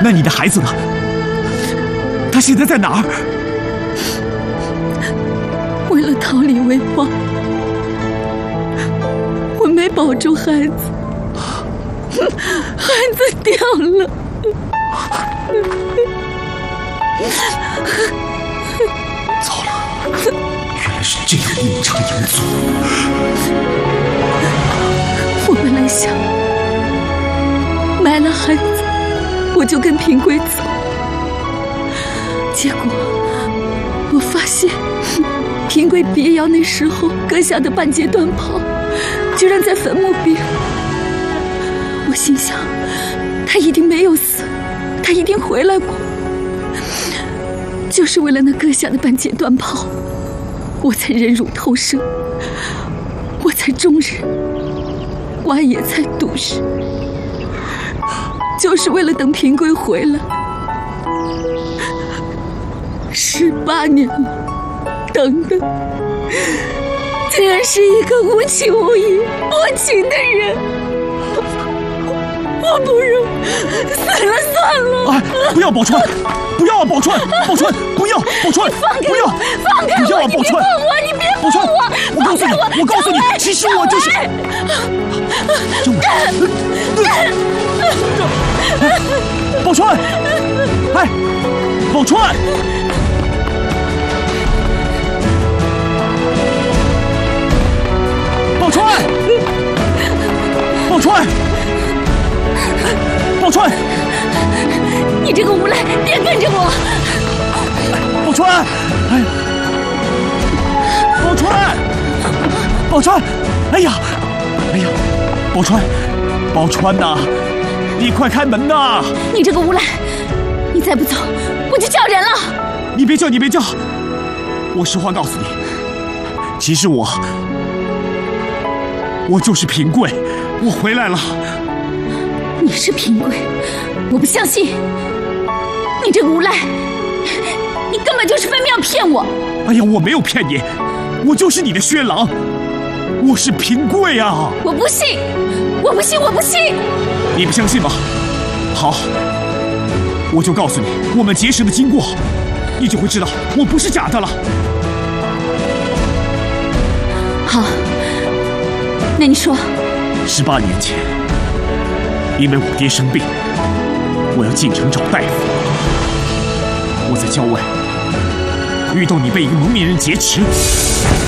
那你的孩子呢？他现在在哪儿？ 为了逃离为王，我没保住孩子，孩子掉了。 糟了，原来是这样阴差阳错。 我本来想埋了孩子，我就跟平贵走，结果我发现平贵别窑那时候割下的半截短袍，居然在坟墓边。我心想，他一定没有死，他一定回来过。就是为了那割下的半截短袍，我才忍辱偷生，我才终日挖野菜度日，就是为了等平贵回来。18年了，等的竟然是一个无情无义、无情的人。我不如死了算了。 哎，不要宝钏，不要啊，宝钏，宝钏，不要，宝钏，不要， 放开我！ 不要啊，宝钏， 你别碰我！ 我告诉你，我告诉你，其实我就是。宝钏，哎，宝钏，宝钏，宝钏。宝钏， 你这个无赖，别跟着我！ 宝钏，哎，宝钏，宝钏，哎呀，哎呀，宝钏，宝钏呐，你快开门呐！ 你这个无赖，你再不走，我就叫人了！ 你别叫，你别叫，我实话告诉你，其实我就是平贵，我回来了。 你是平贵，我不相信！你这个无赖，你根本就是分明要骗我！ 哎呀，我没有骗你，我就是你的薛郎，我是平贵啊！ 我不信，我不信，我不信！ 你不相信吗？好，我就告诉你我们结识的经过，你就会知道我不是假的了。 好，那你说 ，18年前。因为我爹生病，我要进城找大夫。我在郊外遇到你被一个蒙面人劫持，